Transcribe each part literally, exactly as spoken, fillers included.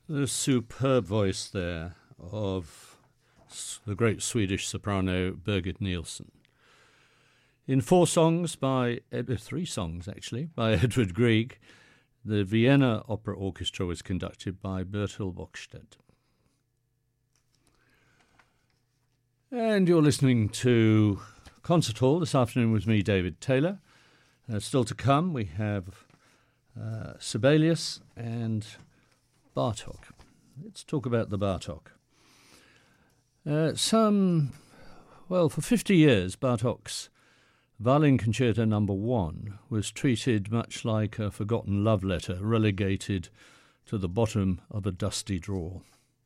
The superb voice there of the great Swedish soprano Birgit Nilsson. In four songs by, three songs actually, by Edvard Grieg, the Vienna Opera Orchestra was conducted by Bertil Böckstedt. And you're listening to Concert Hall this afternoon with me, David Taylor. Uh, still to come, we have uh, Sibelius and Bartók. Let's talk about the Bartók. Uh, some, well, for fifty years, Bartók's Violin Concerto Number One was treated much like a forgotten love letter, relegated to the bottom of a dusty drawer.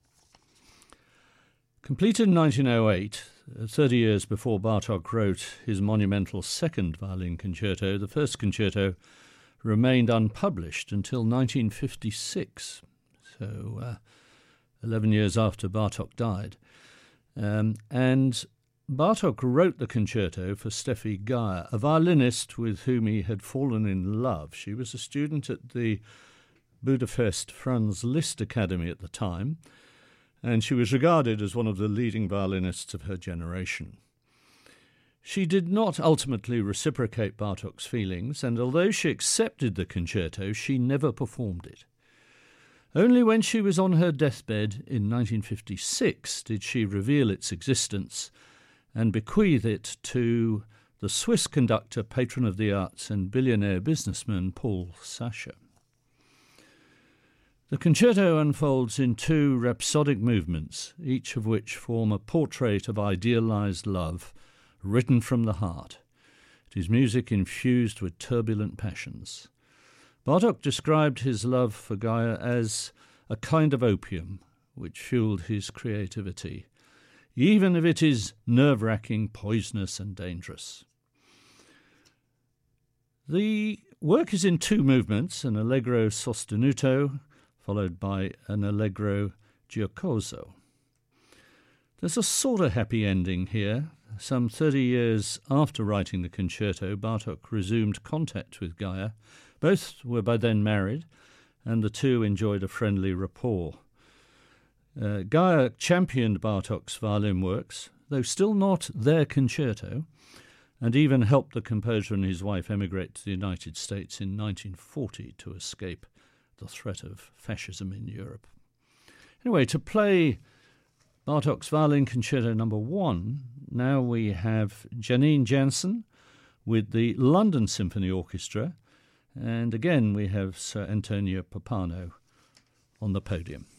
Completed in nineteen oh eight, thirty years before Bartók wrote his monumental second violin concerto, the first concerto remained unpublished until nineteen fifty-six, so uh, eleven years after Bartók died. Um, and Bartók wrote the concerto for Steffi Geyer, a violinist with whom he had fallen in love. She was a student at the Budapest Franz Liszt Academy at the time, and she was regarded as one of the leading violinists of her generation. She did not ultimately reciprocate Bartók's feelings, and although she accepted the concerto, she never performed it. Only when she was on her deathbed in nineteen fifty-six did she reveal its existence and bequeath it to the Swiss conductor, patron of the arts and billionaire businessman Paul Sacher. The concerto unfolds in two rhapsodic movements, each of which form a portrait of idealized love, written from the heart. It is music infused with turbulent passions. Bartók described his love for Geyer as a kind of opium which fueled his creativity, even if it is nerve-wracking, poisonous and dangerous. The work is in two movements, an allegro sostenuto, followed by an allegro giocoso. There's a sort of happy ending here. Some thirty years after writing the concerto, Bartók resumed contact with Geyer. Both were by then married, and the two enjoyed a friendly rapport. Uh, Geyer championed Bartók's violin works, though still not their concerto, and even helped the composer and his wife emigrate to the United States in nineteen forty to escape the threat of fascism in Europe. Anyway, to play Bartók's Violin Concerto Number One, now we have Janine Jansen with the London Symphony Orchestra, and again we have Sir Antonio Pappano on the podium.